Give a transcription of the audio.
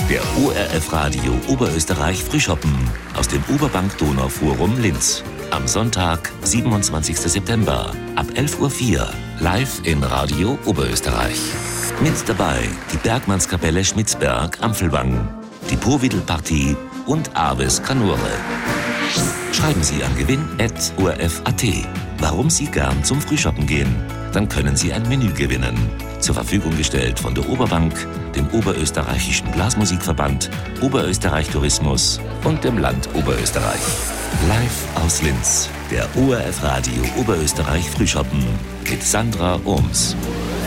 Der ORF Radio Oberösterreich Frühschoppen aus dem Oberbank Donau Forum Linz. Am Sonntag, 27. September, ab 11.04 Uhr, live in Radio Oberösterreich. Mit dabei die Bergmannskapelle Schmitzberg Ampfelwang, die Povidel-Partie und Aves Kanore. Schreiben Sie an gewinn@orf.at, warum Sie gern zum Frühschoppen gehen. Dann können Sie ein Menü gewinnen. Zur Verfügung gestellt von der Oberbank, dem Oberösterreichischen Blasmusikverband, Oberösterreich Tourismus und dem Land Oberösterreich. Live aus Linz, der ORF Radio Oberösterreich Frühschoppen mit Sandra Ohms.